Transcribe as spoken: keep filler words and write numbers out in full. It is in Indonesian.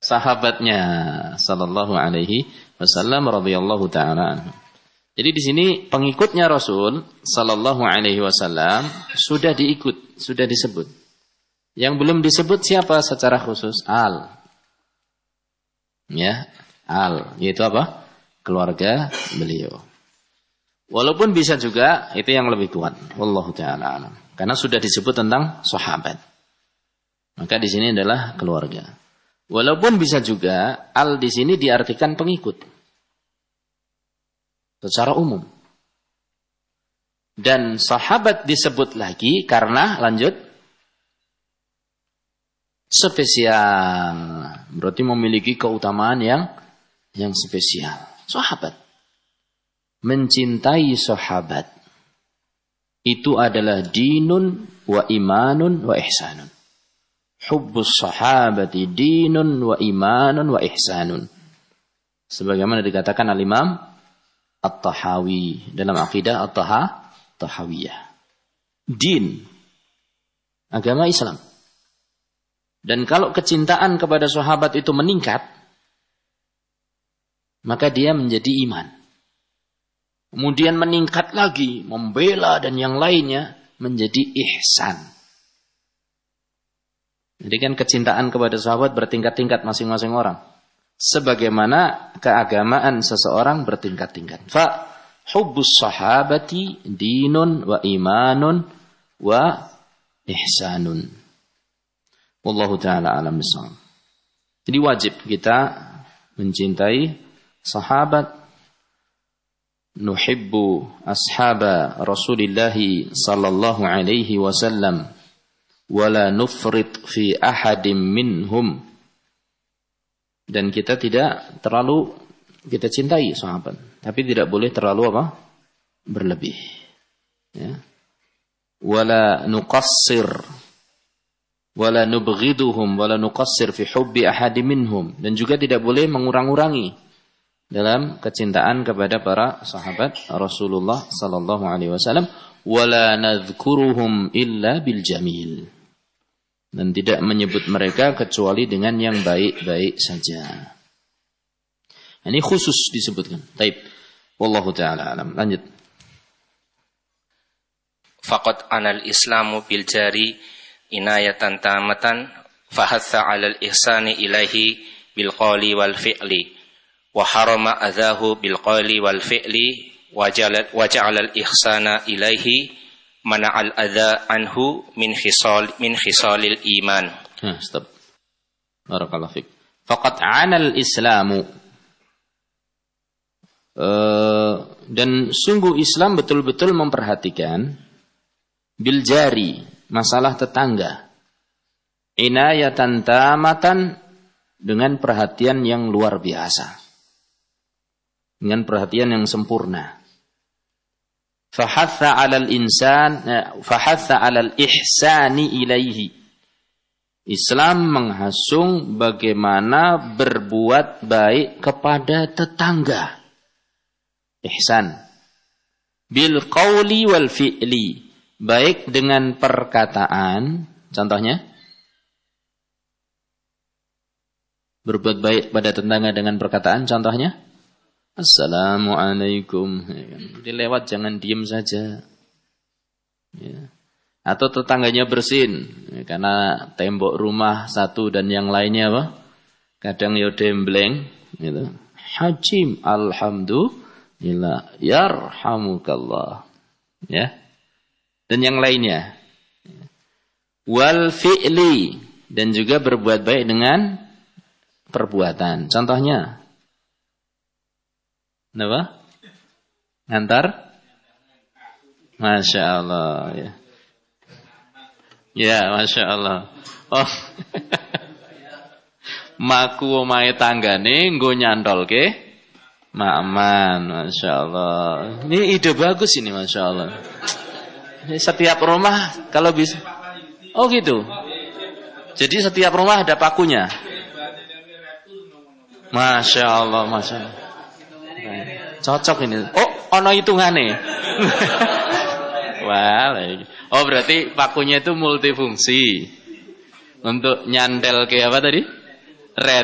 sahabatnya sallallahu alaihi wasallam radhiyallahu taala anhu. Jadi di sini pengikutnya Rasul sallallahu alaihi wasallam sudah diikut, sudah disebut. Yang belum disebut siapa secara khusus? Al. Ya, al, yaitu apa? Keluarga beliau. Walaupun bisa juga itu yang lebih kuat, wallahu taala alam. Karena sudah disebut tentang sahabat. Maka di sini adalah keluarga. Walaupun bisa juga al di sini diartikan pengikut secara umum. Dan sahabat disebut lagi karena lanjut spesial. Berarti memiliki keutamaan yang yang spesial. Sahabat. Mencintai sahabat itu adalah dinun wa imanun wa ihsanun. Hubbus sahabati dinun wa imanun wa ihsanun. Sebagaimana dikatakan al-Imam At-Tahawi dalam akidah At-Tahawiyah. Din, agama Islam. Dan kalau kecintaan kepada sahabat itu meningkat, maka dia menjadi iman. Kemudian meningkat lagi, membela dan yang lainnya menjadi ihsan. Jadi kan kecintaan kepada sahabat bertingkat-tingkat masing-masing orang. Sebagaimana keagamaan seseorang bertingkat-tingkat. Fa hubbus sahabati dinun wa imanun wa ihsanun. Wallahu ta'ala alam bisawab. Jadi wajib kita mencintai sahabat. Nuhibbu ashaba Rasulillahi sallallahu alaihi wasallam wala nufrit fi ahadim minhum. Dan kita tidak terlalu kita cintai sahabat, tapi tidak boleh terlalu apa? Berlebih. Ya. Wala nuqassir wala nubghiduhum wala nuqassir fi hubbi ahadim minhum, dan juga tidak boleh mengurang-urangi dalam kecintaan kepada para sahabat Rasulullah sallallahu alaihi wasallam. Wala nadhkuruhum illa bil jamil, dan tidak menyebut mereka kecuali dengan yang baik-baik saja. Ini khusus disebutkan. Taib. Wallahu ta'ala alam. Lanjut. Faqad anal islamu bil jari inayatan tamatan fahatha 'alal ihsani ilaihi bil qawli wal fi'li wa harama adzahu bil qawli wal fi'li wa ja'ala al ihsana ilaihi mana'al adza anhu min khisal min khisalil iman. Nah, stop. Barakallahu fik. Faqad 'anal islamu uh, dan sungguh Islam betul-betul memperhatikan bil jari, masalah tetangga, inayatan tamatan, dengan perhatian yang luar biasa, dengan perhatian yang sempurna. Fahatha 'alal insan fahatha 'alal ihsani ilaihi. Islam menghasung bagaimana berbuat baik kepada tetangga. Ihsan bil qauli wal fi'li, baik dengan perkataan, contohnya berbuat baik pada tetangga dengan perkataan, contohnya Assalamualaikum. Dilewat jangan diem saja. Ya. Atau tetangganya bersin, ya, karena tembok rumah satu dan yang lainnya apa? Kadang ya dembleng, gitu. Hajim, alhamdulillah, yarhamukallah. Ya. Dan yang lainnya. Wal fi'li, dan juga berbuat baik dengan perbuatan. Contohnya apa? Ngantar? Masya Allah. Ya, ya Masya Allah. Oh, maku omahe tanggane nggo nyantolke Ma'aman. Masya Allah. Ini ide bagus ini, Masya Allah. Ini setiap rumah kalau bisa. Oh gitu. Jadi setiap rumah ada pakunya. Masya Allah, Masya Allah. Cocok ini. Oh, ono hitungane. Wah, oh berarti pakunya itu multifungsi. Untuk nyantel ke apa tadi? Red.